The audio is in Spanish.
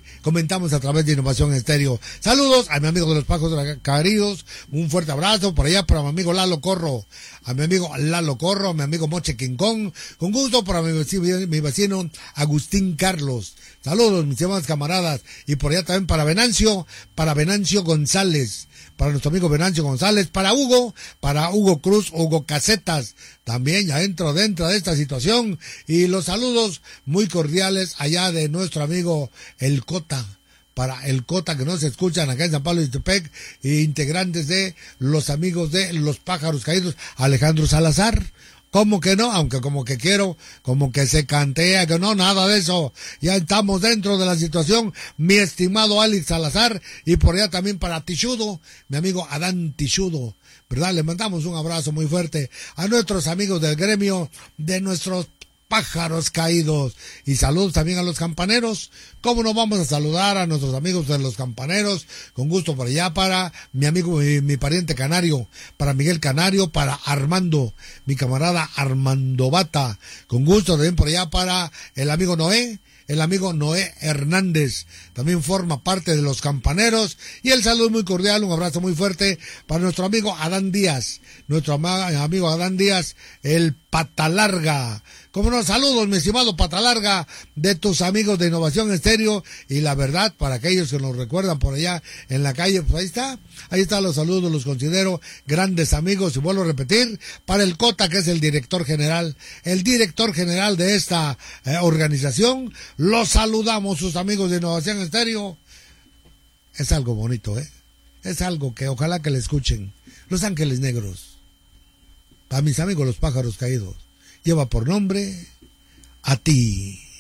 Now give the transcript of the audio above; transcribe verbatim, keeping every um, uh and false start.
comentamos a través de Innovación Estéreo. Saludos a mi amigo de los pájaros caídos, un fuerte abrazo por allá para mi amigo Lalo Corro, a mi amigo Lalo Corro, a mi amigo Moche King Kong, con gusto para mi vecino, mi vecino Agustín Carlos. Saludos, mis llamados camaradas, y por allá también para Venancio, para Venancio González, para nuestro amigo Venancio González, para Hugo, para Hugo Cruz, Hugo Casetas, también ya entro dentro de esta situación, y los saludos muy cordiales allá de nuestro amigo El Cota, para El Cota que nos escuchan acá en San Pablo de Itepec, e integrantes de los amigos de Los Pájaros Caídos, Alejandro Salazar. ¿Cómo que no? Aunque como que quiero, como que se cantea, que no, nada de eso. Ya estamos dentro de la situación, mi estimado Alex Salazar, y por allá también para Tichudo, mi amigo Adán Tichudo, ¿verdad? Le mandamos un abrazo muy fuerte a nuestros amigos del gremio de nuestros pájaros caídos, y saludos también a los campaneros. ¿Cómo no vamos a saludar a nuestros amigos de los campaneros? Con gusto por allá para mi amigo, mi, mi pariente Canario, para Miguel Canario, para Armando, mi camarada Armando Bata, con gusto también por allá para el amigo Noé, el amigo Noé Hernández, también forma parte de los campaneros, y el saludo muy cordial, un abrazo muy fuerte para nuestro amigo Adán Díaz, nuestro amigo Adán Díaz, el Pata Larga. Como no, saludos, mi estimado Pata Larga, de tus amigos de Innovación Estéreo, y la verdad, para aquellos que nos recuerdan por allá en la calle, pues ahí está, ahí están los saludos, los considero grandes amigos, y vuelvo a repetir, para el Cota, que es el director general, el director general de esta eh, organización, los saludamos, sus amigos de Innovación Estéreo. Es algo bonito, ¿eh? Es algo que ojalá que le escuchen. Los Ángeles Negros, para mis amigos los pájaros caídos, lleva por nombre A Ti.